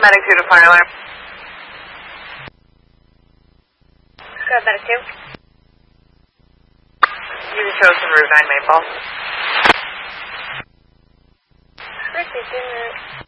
medic 2 to fire alarm. Go ahead, medic 2. You can show us some Route 9 Maple. First, 2 minutes.